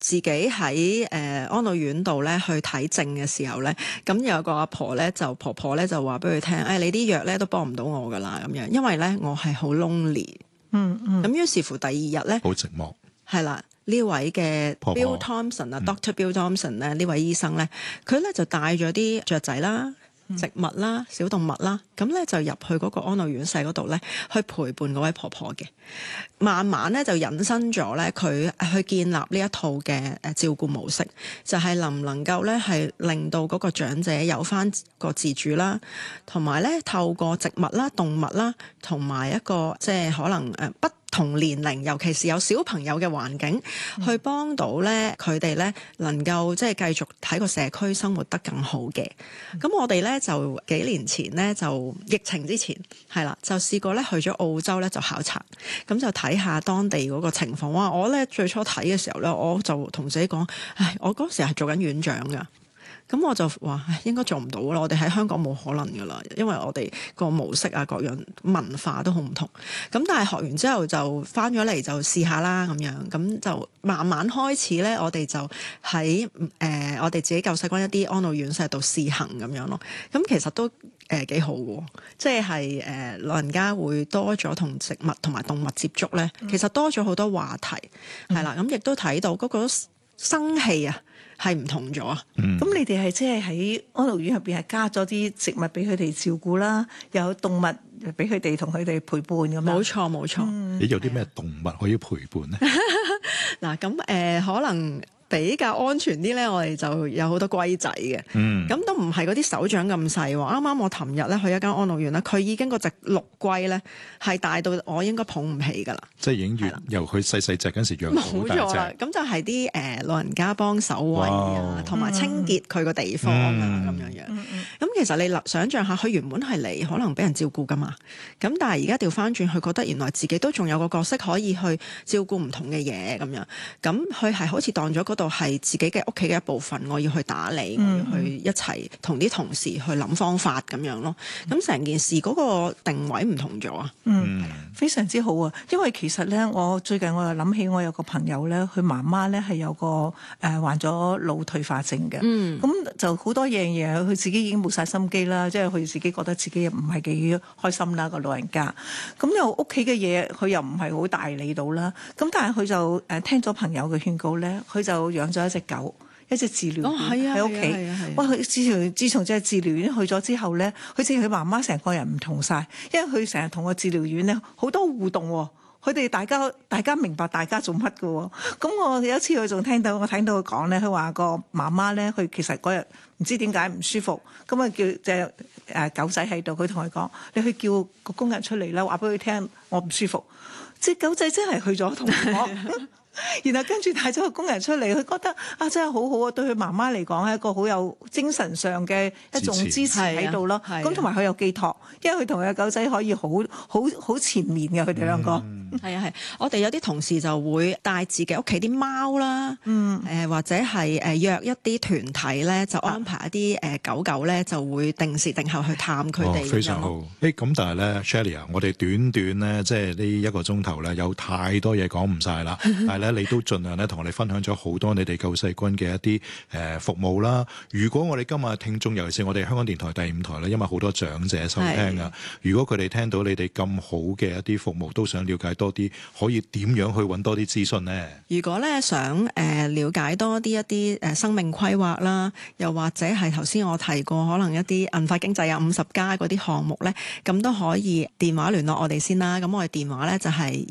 自己喺安老院度咧去睇症嘅時候咧，咁有個阿婆咧婆婆咧就話俾佢聽，你啲藥咧都幫唔到我噶啦咁樣，因為咧我係好 lonely。咁於是乎第二日咧， 好寂寞。 係啦，呢位嘅婆 Bill Thompson 啊，Dr. Bill Thompson 咧，呢位醫生咧，佢咧就帶咗啲雀仔啦、植物啦、小動物啦，咁咧就入去嗰個安老院舍嗰度咧，去陪伴嗰位婆婆嘅。慢慢咧就引申咗咧，佢去建立呢一套嘅照顧模式，就係能唔能夠咧係令到嗰個長者有返個自主啦，同埋咧透過植物啦、動物啦，同埋一個即係可能不同年齡，尤其是有小朋友嘅環境，去幫到咧佢哋咧能夠即係繼續喺個社區生活得更好嘅。咁我哋咧就幾年前咧就疫情之前係啦，就試過咧去咗澳洲咧就考察，咁就睇下當地嗰個情況。哇！我咧最初睇嘅時候咧，我就同自己講，唉，我嗰時係做緊院長㗎。咁我就話應該做唔到啦，我哋喺香港冇可能噶啦，因為我哋個模式啊各樣文化都好唔同。咁但係學完之後就翻咗嚟就試下啦咁樣，咁就慢慢開始咧，我哋就喺我哋自己救世軍一啲安老院舍度試行咁樣咯。咁其實都幾好嘅，即係老人家會多咗同植物同埋動物接觸咧，其實多咗好多話題係啦。咁亦都睇到嗰個生氣啊係唔同咗啊！ 咁你哋係即係喺安老院入邊係加咗啲植物俾佢哋照顧啦，又有動物俾佢哋同佢哋陪伴咁樣。冇錯冇錯。 你有啲咩動物可以陪伴咧？ 嗱咁可能比較安全啲咧，我哋就有好多龜仔嘅。咁都唔係嗰啲手掌咁細喎。啱啱我尋日咧去一間安老院咧，佢已經嗰隻陸龜咧係大到我應該捧唔起㗎啦。即係已經由佢細細隻嗰陣時養到好大隻。冇錯啦， 咁就係啲老人家幫手餵啊，同埋清潔佢個地方啊咁樣樣。咁其實你想像下，佢原本係嚟可能俾人照顧㗎嘛。咁但係而家調翻轉，佢覺得原來自己都仲有個角色可以去照顧唔同嘅嘢咁樣。咁佢係好似當咗度係自己嘅屋企嘅一部分，我要去打理，我要去一齊同啲同事去諗方法咁樣咯。咁成件事嗰個定位唔同咗啊。 非常之好啊！因為其實咧，我最近我又諗起我有個朋友咧，佢媽媽咧係有個患咗腦退化症嘅。咁就好多樣嘢，佢自己已經冇晒心機啦，即係佢自己覺得自己唔係幾開心啦，個老人家。咁又屋企嘅嘢，佢又唔係好大理到啦。咁但係佢就聽咗朋友嘅勸告咧，佢就養咗一隻狗，一隻治療犬喺屋企。哇！佢自從隻治療院去咗之後咧，佢似佢媽媽成個人唔同晒，因為佢成日同個治療院咧好多互動喎。佢哋大家明白大家做乜嘅喎。咁我有一次佢仲聽到佢講咧，佢話個媽媽咧，佢其實嗰日唔知點解唔舒服，咁啊叫隻狗仔喺度，佢同佢講：你去叫個工人出嚟啦，話俾佢聽我唔舒服。隻狗仔真係去咗同我。然後跟住帶咗個工人出嚟，佢覺得真係好好啊！對佢媽媽嚟講係一個好有精神上嘅一種支持喺度咯。咁同埋佢有寄託，因為佢同佢嘅狗仔可以好纏綿嘅，佢哋兩個。 係，我哋有啲同事就會帶自己屋企啲貓啦，或者係約一啲團體咧，就安排一啲狗狗咧，就會定時定候去探佢哋。 非常好。咁但係咧 Shelley 啊，我哋短咧，即係呢一個鐘頭咧，有太多嘢講唔晒啦。但係咧，你都盡量咧同我哋分享咗好多你哋救世軍嘅一啲服務啦。如果我哋今日聽眾，尤其是我哋香港電台第5台咧，因為好多長者收聽啊，如果佢哋聽到你哋咁好嘅一啲服務，都想了解多啲，可以點樣去揾多啲資訊呢？ 如果咧想了解多啲一啲生命規劃啦，又或者係頭先我提過可能一啲銀髮經濟啊50+嗰啲項目咧，咁都可以電話聯絡我哋先啦。咁我哋電話咧就係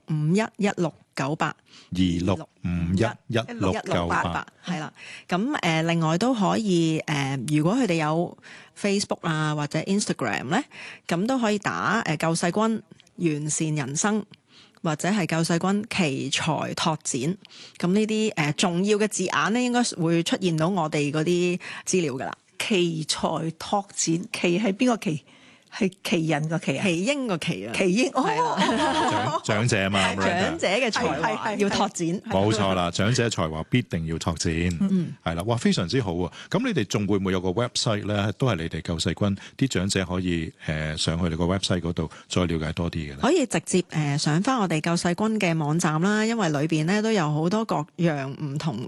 26511698，26511698，係啦。咁另外都可以如果佢哋有 Facebook 啊或者 Instagram 咧，咁都可以打救世軍完善人生，或者係救世軍奇才拓展。咁呢啲重要嘅字眼咧，應該會出現到我哋嗰啲資料噶啦。 奇才拓展，奇係邊個奇？係奇人個奇啊， 奇英個奇啊， 奇英長者啊嘛， 長者嘅才華要拓展， 冇錯啦，長者嘅才華必定要拓展，係啦，哇，非常之好啊！咁你哋仲會唔會有個 website 咧？都係你哋救世軍啲長者可以上去你個 website 嗰度再了解多啲嘅咧？ 可以直接上翻我哋救世軍嘅網站啦，因為裏邊咧都有好多各樣唔同